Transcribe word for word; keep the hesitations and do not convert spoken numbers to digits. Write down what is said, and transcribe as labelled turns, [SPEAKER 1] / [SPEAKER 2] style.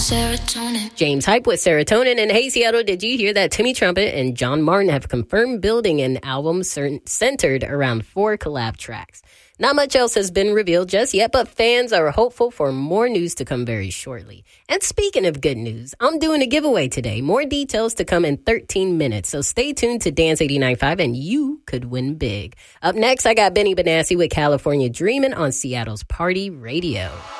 [SPEAKER 1] serotonin.
[SPEAKER 2] James Hype with Serotonin. And hey, Seattle, did you hear that Timmy Trumpet and John Martin have confirmed building an album centered around four collab tracks? Not much else has been revealed just yet, but fans are hopeful for more news to come very shortly. And speaking of good news, I'm doing a giveaway today. More details to come in thirteen minutes, so stay tuned to Dance eighty-nine point five and you could win big. Up next, I got Benny Benassi with California Dreamin' on Seattle's Party Radio.